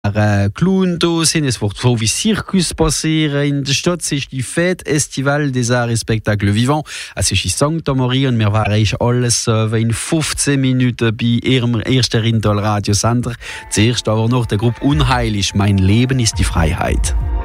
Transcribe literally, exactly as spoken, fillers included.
Äh, Clown da sind, es wird so wie Circus passieren in der Stadt, es ist die Fête Estival des Arts et Spectacles Vivants, es ist in Sankt Marie und wir waren alles äh, in fünfzehn Minuten bei ihrem ersten Rintal Radiosender. Zuerst aber noch der Gruppe Unheilig, mein Leben ist die Freiheit.